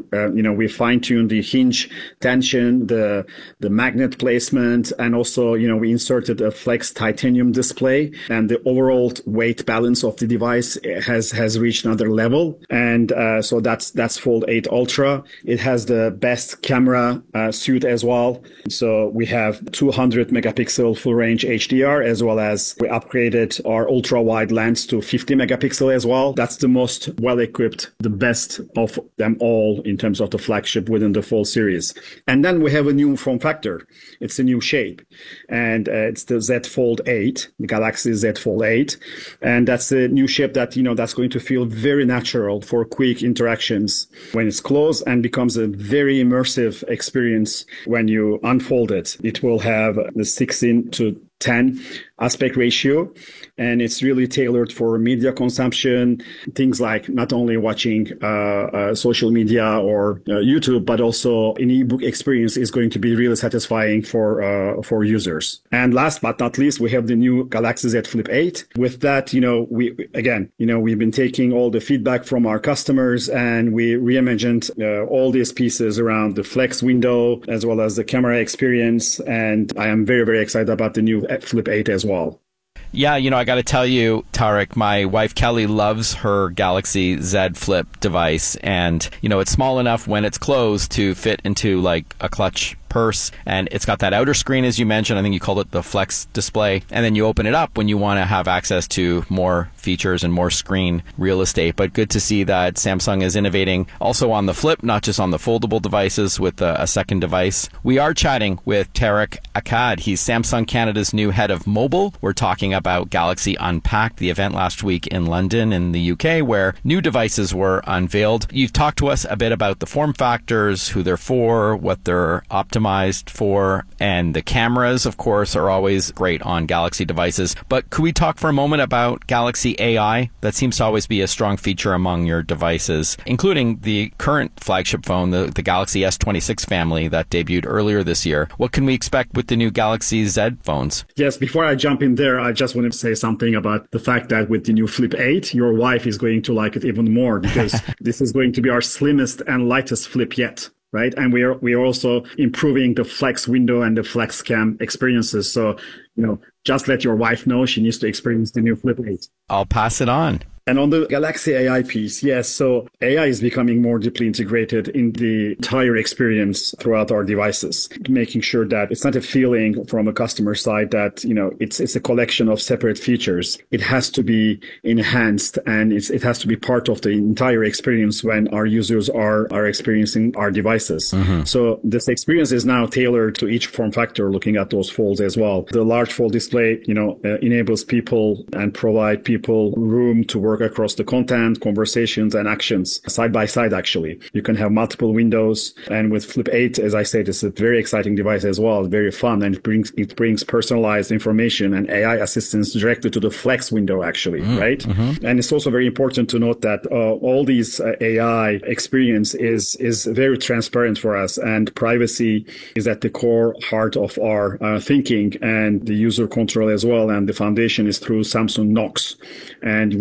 We fine-tuned the hinge tension, the magnet placement, and also, we inserted a flex titanium display, and the overall weight balance of the device has reached another level. And so that's Fold 8 Ultra. It has the best camera suite as well. So we have 200 megapixel full range HDR, as well as we upgraded our ultra wide lens to 50 megapixel as well. That's the most well equipped, the best of them all in terms of the flagship within the Fold series. And then we have a new form factor. It's a new shape. And it's the Z Fold 8, the Galaxy Z Fold 8. And that's a new shape that, that's going to feel very natural for quick interactions when it's closed, and becomes a very immersive experience when you unfold it. It will have the 16:10 aspect ratio, and it's really tailored for media consumption, things like not only watching social media or YouTube, but also an ebook experience is going to be really satisfying for users. And last but not least, we have the new Galaxy Z Flip 8. With that, we've been taking all the feedback from our customers, and we reimagined all these pieces around the flex window as well as the camera experience. And I am very, very excited about the new Flip 8 as well.
Yeah, I got to tell you, Tarek, my wife Kelly loves her Galaxy Z Flip device, and it's small enough when it's closed to fit into like a clutch purse, and it's got that outer screen, as you mentioned. I think you called it the flex display, and then you open it up when you want to have access to more features and more screen real estate. But good to see that Samsung is innovating also on the Flip, not just on the foldable devices with a second device. We are chatting with Tarek Akkad. He's Samsung Canada's new head of mobile. We're talking about Galaxy Unpacked, the event last week in London in the UK, where new devices were unveiled. You've talked to us a bit about the form factors, who they're for, what they're optimized for, and the cameras, of course, are always great on Galaxy devices. But could we talk for a moment about Galaxy AI? That seems to always be a strong feature among your devices, including the current flagship phone, the Galaxy S26 family that debuted earlier this year. What can we expect with the new Galaxy Z phones?
Yes, before I jump in there, I just want to say something about the fact that with the new Flip 8, your wife is going to like it even more, because this is going to be our slimmest and lightest Flip yet. Right. And we are also improving the flex window and the flex cam experiences. So, just let your wife know she needs to experience the new Flip 8.
I'll pass it on.
And on the Galaxy AI piece, yes, so AI is becoming more deeply integrated in the entire experience throughout our devices, making sure that it's not a feeling from a customer side that, it's a collection of separate features. It has to be enhanced, and it has to be part of the entire experience when our users are experiencing our devices. Mm-hmm. So this experience is now tailored to each form factor, looking at those folds as well. The large fold display, enables people and provide people room to work across the content, conversations, and actions side by side. Actually, you can have multiple windows, and with Flip 8, as I said, it's a very exciting device as well. It's very fun, and it brings personalized information and AI assistance directly to the Flex window, actually, right? Mm-hmm. And it's also very important to note that all these AI experience is very transparent for us, and privacy is at the core heart of our thinking, and the user control as well. And the foundation is through Samsung Knox, and we are using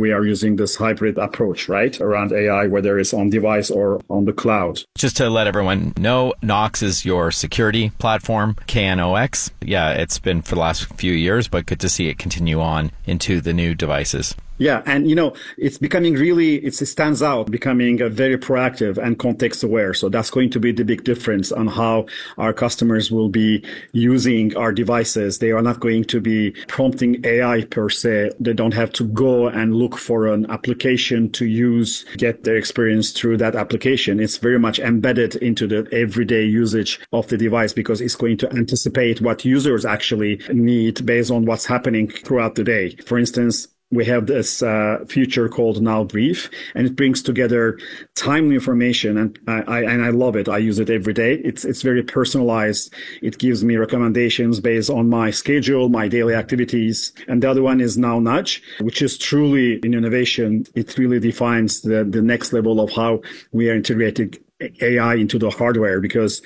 using this hybrid approach, right, around AI, whether it's on device or on the cloud.
Just to let everyone know, Knox is your security platform, KNOX. Yeah, it's been for the last few years, but good to see it continue on into the new devices.
Yeah. And, it's becoming really, it stands out, becoming very proactive and context aware. So that's going to be the big difference on how our customers will be using our devices. They are not going to be prompting AI per se. They don't have to go and look for an application to use, get their experience through that application. It's very much embedded into the everyday usage of the device because it's going to anticipate what users actually need based on what's happening throughout the day. For instance, we have this feature called Now Brief, and it brings together timely information, and I love it. I use it every day. It's very personalized. It gives me recommendations based on my schedule, my daily activities. And the other one is Now Nudge, which is truly an innovation. It really defines the next level of how we are integrating AI into the hardware, because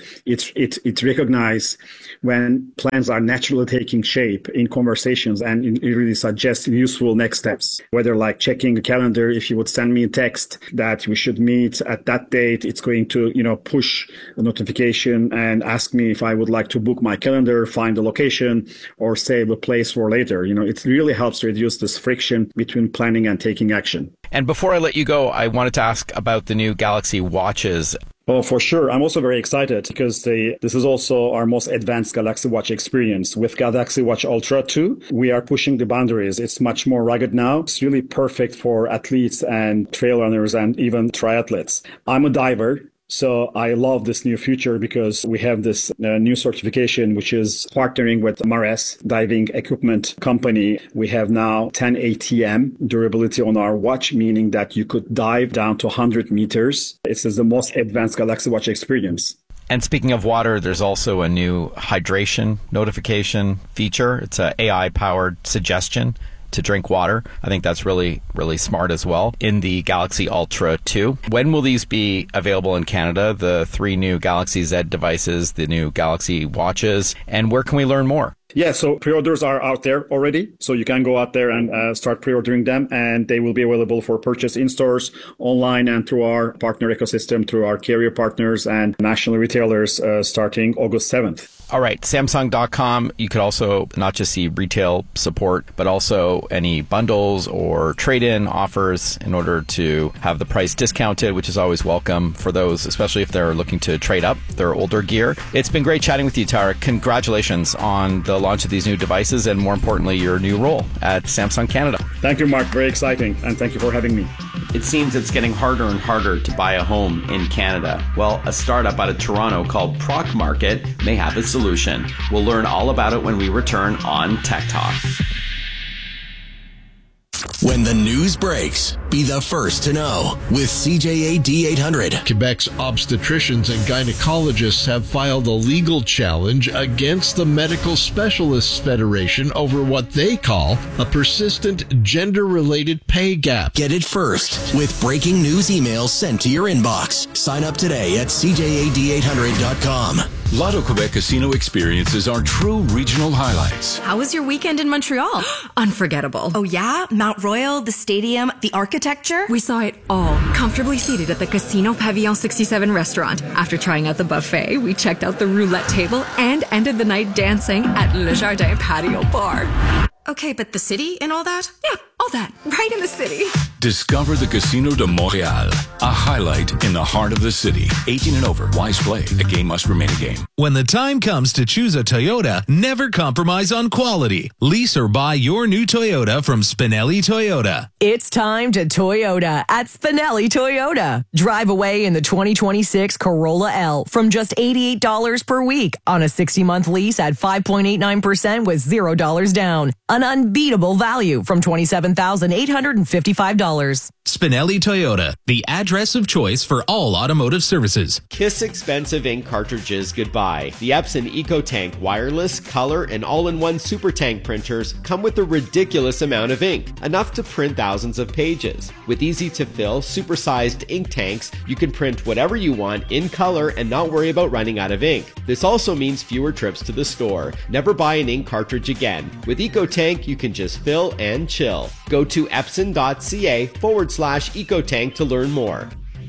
it recognizes when plans are naturally taking shape in conversations, and it really suggests useful next steps, whether like checking the calendar. If you would send me a text that we should meet at that date, it's going to push a notification and ask me if I would like to book my calendar, find the location, or save a place for later. It really helps reduce this friction between planning and taking action.
And before I let you go, I wanted to ask about the new Galaxy Watches.
Oh, for sure. I'm also very excited because this is also our most advanced Galaxy Watch experience. With Galaxy Watch Ultra 2, we are pushing the boundaries. It's much more rugged now. It's really perfect for athletes and trail runners and even triathletes. I'm a diver. So I love this new feature because we have this new certification, which is partnering with Mares diving equipment company. We have now 10 ATM durability on our watch, meaning that you could dive down to 100 meters. It's the most advanced Galaxy Watch experience.
And speaking of water, there's also a new hydration notification feature. It's an AI-powered suggestion to drink water. I think that's really, really smart as well in the Galaxy Ultra 2. When will these be available in Canada? The 3 new Galaxy Z devices, the new Galaxy Watches, and where can we learn more?
Yeah, so pre-orders are out there already. So you can go out there and start pre-ordering them, and they will be available for purchase in stores, online, and through our partner ecosystem, through our carrier partners and national retailers starting August 7th.
All right, Samsung.com. You could also not just see retail support, but also any bundles or trade-in offers in order to have the price discounted, which is always welcome for those, especially if they're looking to trade up their older gear. It's been great chatting with you, Tara. Congratulations on the launch of these new devices and, more importantly, your new role at Samsung Canada.
Thank you, Mark. Very exciting. And thank you for having me.
It seems it's getting harder and harder to buy a home in Canada. Well, a startup out of Toronto called Proc Market may have a solution. We'll learn all about it when we return on Tech Talk.
When the news breaks, be the first to know with CJAD 800.
Quebec's obstetricians and gynecologists have filed a legal challenge against the Medical Specialists Federation over what they call a persistent gender-related pay gap.
Get it first with breaking news emails sent to your inbox. Sign up today at CJAD800.com.
Lotto Quebec Casino experiences are true regional highlights.
How was your weekend in Montreal? Unforgettable. Oh yeah? Mount Royal, the stadium, the architecture? We saw it all, comfortably seated at the Casino Pavillon 67 restaurant. After trying out the buffet, we checked out the roulette table and ended the night dancing at Le Jardin Patio Bar. Okay, but the city and all that? Yeah, all that. Right in the city.
Discover the Casino de Montréal, a highlight in the heart of the city. 18 and over. Wise play. A game must remain a game.
When the time comes to choose a Toyota, never compromise on quality. Lease or buy your new Toyota from Spinelli Toyota.
It's time to Toyota at Spinelli Toyota. Drive away in the 2026 Corolla L from just $88 per week on a 60-month lease at 5.89% with $0 down. An unbeatable value from $27,855.
Spinelli Toyota, the address of choice for all automotive services.
Kiss expensive ink cartridges goodbye. The Epson EcoTank wireless, color, and all-in-one super tank printers come with a ridiculous amount of ink, enough to print thousands of pages. With easy-to-fill, super-sized ink tanks, you can print whatever you want in color and not worry about running out of ink. This also means fewer trips to the store. Never buy an ink cartridge again. With EcoTank, tank you can just fill and chill. Go to epson.ca/EcoTank to learn more.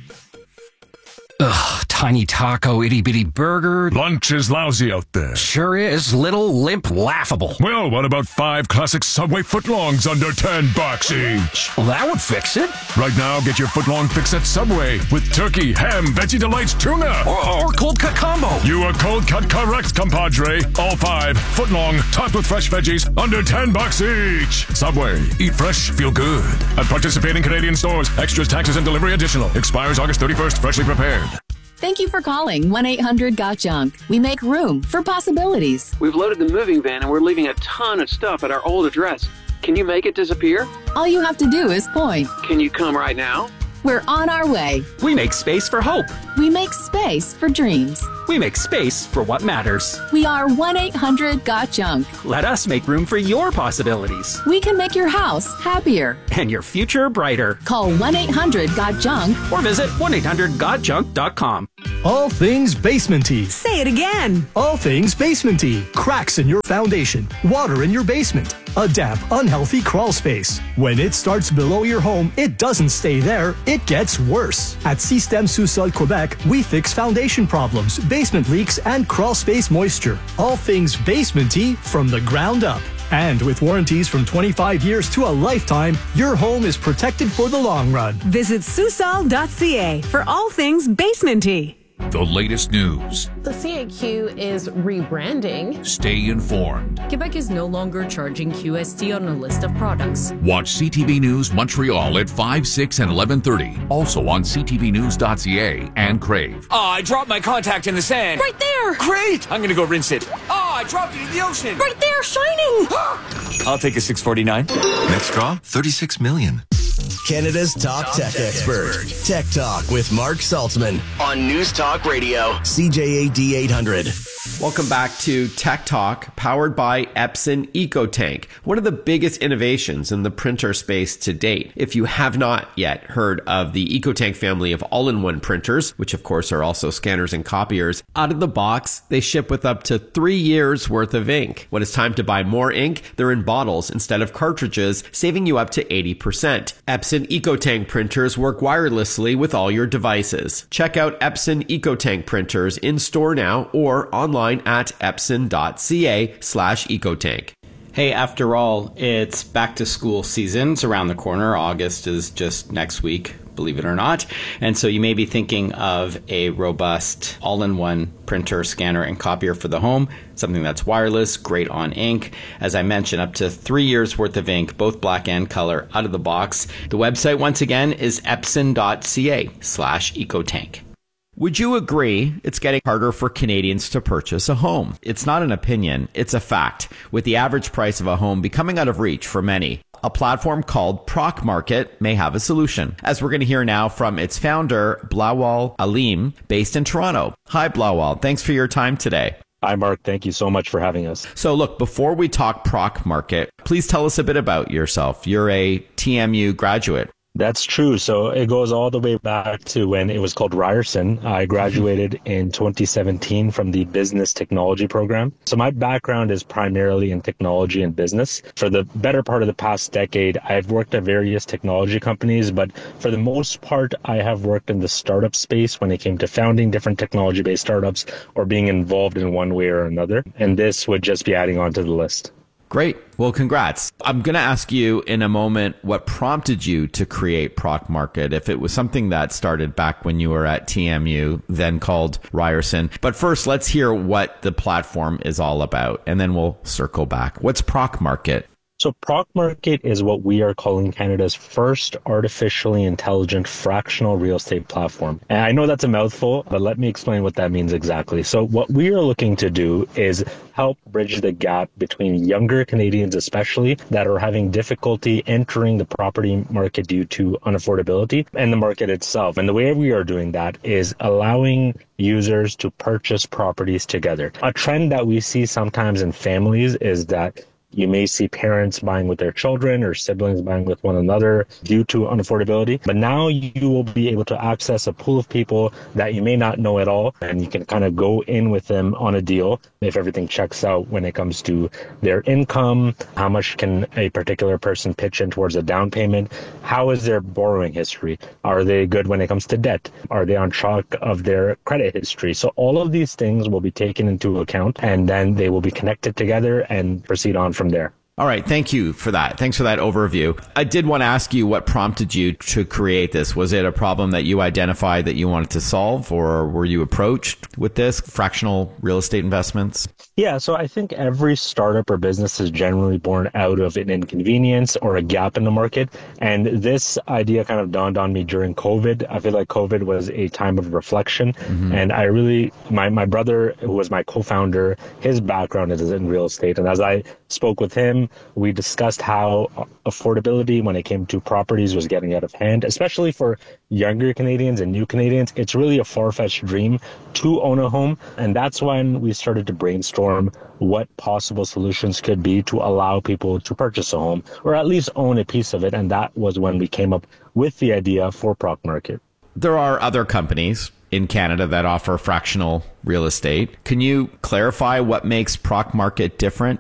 Ugh, tiny taco, itty bitty burger.
Lunch is lousy out there.
Sure is. Little, limp, laughable.
Well, what about 5 classic Subway footlongs under $10 each?
Well, that would fix it.
Right now, get your footlong fix at Subway with turkey, ham, Veggie Delights, tuna.
Or cold cut combo.
You are cold cut correct, compadre. All 5 footlong, topped with fresh veggies, under $10 each. Subway. Eat fresh, feel good. At participating Canadian stores. Extras, taxes, and delivery additional. Expires August 31st. Freshly prepared.
Thank you for calling 1-800-GOT-JUNK. We make room for possibilities.
We've loaded the moving van and we're leaving a ton of stuff at our old address. Can you make it disappear?
All you have to do is point.
Can you come right now?
We're on our way.
We make space for hope.
We make space for dreams.
We make space for what matters.
We are 1-800-GOT-JUNK.
Let us make room for your possibilities.
We can make your house happier.
And your future brighter.
Call 1-800-GOT-JUNK.
Or visit 1-800-GOT-JUNK.com.
All things basementy.
Say it again.
All things basementy. Cracks in your foundation. Water in your basement. A damp, unhealthy crawl space. When it starts below your home, it doesn't stay there. It gets worse. At Système Sous-Sol Quebec, we fix foundation problems, basement leaks, and crawl space moisture. All things basementy from the ground up. And with warranties from 25 years to a lifetime, your home is protected for the long run.
Visit Sousol.ca for all things basementy.
The latest news.
The CAQ is rebranding.
Stay informed.
Quebec is no longer charging QST on a list of products.
Watch CTV News Montreal at 5, 6, and 11:30. Also on ctvnews.ca and Crave.
Oh, I dropped my contact in the sand.
Right there.
Great. I'm going to go rinse it. Oh, I dropped it in the ocean.
Right there, shining.
I'll take a 649.
Next draw, 36 million. Canada's top tech expert. Tech Talk with Mark Saltzman on News Talk Radio, CJAD 800.
Welcome back to Tech Talk, powered by Epson EcoTank, one of the biggest innovations in the printer space to date. If you have not yet heard of the EcoTank family of all-in-one printers, which of course are also scanners and copiers, out of the box, they ship with up to 3 years worth of ink. When it's time to buy more ink, they're in bottles instead of cartridges, saving you up to 80%. Epson EcoTank printers work wirelessly with all your devices. Check out Epson EcoTank printers in store now or online at epson.ca/EcoTank.
Hey, after all, it's back to school season. It's around the corner. August is just next week, believe it or not. And so you may be thinking of a robust all-in-one printer, scanner, and copier for the home, something that's wireless, great on ink. As I mentioned, up to 3 years worth of ink, both black and color, out of the box. The website, once again, is epson.ca/EcoTank. Would you agree it's getting harder for Canadians to purchase a home? It's not an opinion, it's a fact, with the average price of a home becoming out of reach for many. A platform called Proc Market may have a solution, as we're going to hear now from its founder, Blawal Alim, based in Toronto. Hi, Blawal. Thanks for your time today.
Hi, Mark. Thank you so much for having us.
So look, before we talk Proc Market, please tell us a bit about yourself. You're a TMU graduate.
That's true. So it goes all the way back to when it was called Ryerson. I graduated in 2017 from the business technology program. So my background is primarily in technology and business. For the better part of the past decade, I've worked at various technology companies, but for the most part, I have worked in the startup space when it came to founding different technology-based startups or being involved in one way or another. And this would just be adding on to the list.
Great. Well, congrats. I'm going to ask you in a moment what prompted you to create Proc Market, if it was something that started back when you were at TMU, then called Ryerson. But first, let's hear what the platform is all about, and then we'll circle back. What's Proc Market?
So Proc Market is what we are calling Canada's first artificially intelligent fractional real estate platform. And I know that's a mouthful, but let me explain what that means exactly. So what we are looking to do is help bridge the gap between younger Canadians, especially, that are having difficulty entering the property market due to unaffordability, and the market itself. And the way we are doing that is allowing users to purchase properties together. A trend that we see sometimes in families is that You may see parents buying with their children or siblings buying with one another due to unaffordability. But now you will be able to access a pool of people that you may not know at all, and you can kind of go in with them on a deal if everything checks out when it comes to their income, how much can a particular person pitch in towards a down payment, how is their borrowing history, are they good when it comes to debt, are they on track of their credit history. So all of these things will be taken into account, and then they will be connected together and proceed on from there.
All right. Thank you for that. Thanks for that overview. I did want to ask you what prompted you to create this. Was it a problem that you identified that you wanted to solve, or were you approached with this, fractional real estate investments?
Yeah, so I think every startup or business is generally born out of an inconvenience or a gap in the market. And this idea kind of dawned on me during COVID. I feel like COVID was a time of reflection. Mm-hmm. And I really, my brother, who was my co-founder, his background is in real estate. And as I spoke with him, we discussed how affordability when it came to properties was getting out of hand, especially for younger Canadians and new Canadians. It's really a far-fetched dream to own a home. And that's when we started to brainstorm what possible solutions could be to allow people to purchase a home or at least own a piece of it. And that was when we came up with the idea for Proc Market.
There are other companies in Canada that offer fractional real estate. Can you clarify what makes Proc Market different?